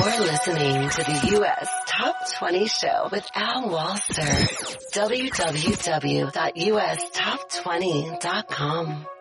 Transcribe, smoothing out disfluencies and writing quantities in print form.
You're listening to the U.S. Top 20 Show with Al Walser. www.ustop20.com.